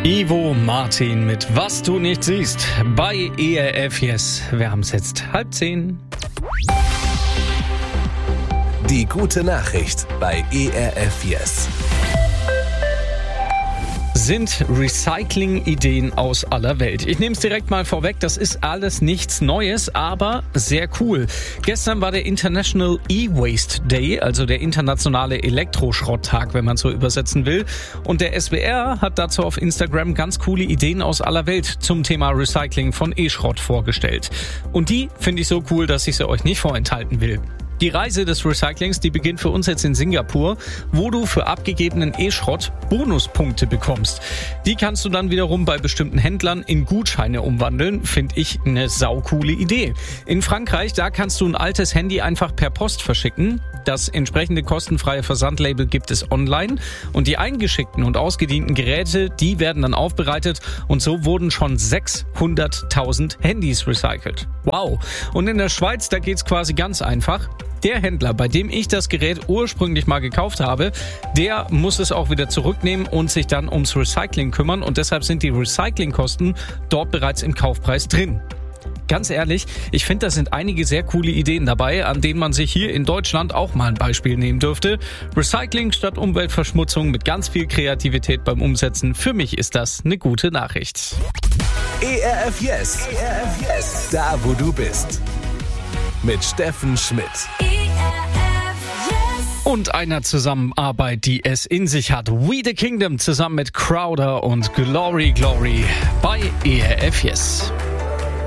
Ivo Martin mit Was du nicht siehst bei ERF Yes. Wir haben es jetzt 9:30. Die gute Nachricht bei ERF Yes. Sind Recycling-Ideen aus aller Welt. Ich nehme es direkt mal vorweg, das ist alles nichts Neues, aber sehr cool. Gestern war der International E-Waste Day, also der internationale Elektroschrotttag, wenn man so übersetzen will. Und der SWR hat dazu auf Instagram ganz coole Ideen aus aller Welt zum Thema Recycling von E-Schrott vorgestellt. Und die finde ich so cool, dass ich sie euch nicht vorenthalten will. Die Reise des Recyclings, die beginnt für uns jetzt in Singapur, wo du für abgegebenen E-Schrott Bonuspunkte bekommst. Die kannst du dann wiederum bei bestimmten Händlern in Gutscheine umwandeln. Finde ich eine saukoole Idee. In Frankreich, da kannst du ein altes Handy einfach per Post verschicken. Das entsprechende kostenfreie Versandlabel gibt es online. Und die eingeschickten und ausgedienten Geräte, die werden dann aufbereitet. Und so wurden schon 600.000 Handys recycelt. Wow. Und in der Schweiz, da geht's quasi ganz einfach. Der Händler, bei dem ich das Gerät ursprünglich mal gekauft habe, der muss es auch wieder zurücknehmen und sich dann ums Recycling kümmern. Und deshalb sind die Recyclingkosten dort bereits im Kaufpreis drin. Ganz ehrlich, ich finde, da sind einige sehr coole Ideen dabei, an denen man sich hier in Deutschland auch mal ein Beispiel nehmen dürfte. Recycling statt Umweltverschmutzung mit ganz viel Kreativität beim Umsetzen. Für mich ist das eine gute Nachricht. ERF Yes. ERF Yes. Da, wo du bist. Mit Steffen Schmidt. Und einer Zusammenarbeit, die es in sich hat. We the Kingdom zusammen mit Crowder und Glory Glory bei ERF Yes.